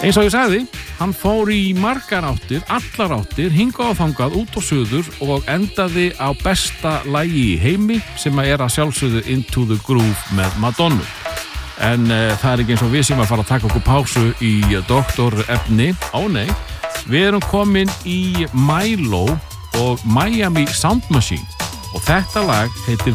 Eins og ég sagði, hann fór í margar áttir, allar áttir, hingað og þangað út og suður og endaði á besta lagi í heimi sem að sjálfsögðu Into the Groove með Madonnu. En það ekki eins og við sem að fara að taka okkur pásu í doktorefni. Nei, við erum komin í Milo og Miami Sound Machine og þetta lag heitir